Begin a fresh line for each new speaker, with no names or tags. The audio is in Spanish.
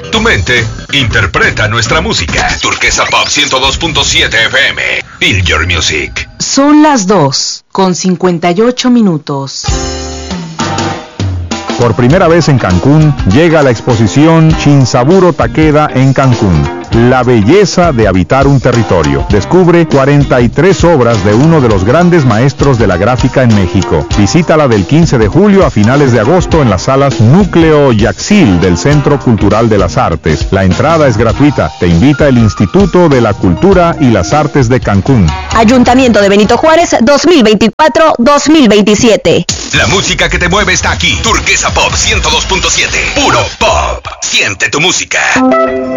Tu mente interpreta nuestra música. Turquesa Pop 102.7 FM. Feel your music.
Son las 2:58.
Por primera vez en Cancún, llega la exposición Shinsaburo Takeda en Cancún. La belleza de habitar un territorio. Descubre 43 obras de uno de los grandes maestros de la gráfica en México. Visítala del 15 de julio a finales de agosto en las salas Núcleo Yaxil del Centro Cultural de las Artes. La entrada es gratuita. Te invita el Instituto de la Cultura y las Artes de Cancún.
Ayuntamiento de Benito Juárez 2024-2027.
La música que te mueve está aquí. Turquesa Pop 102.7. Puro pop. Siente tu música.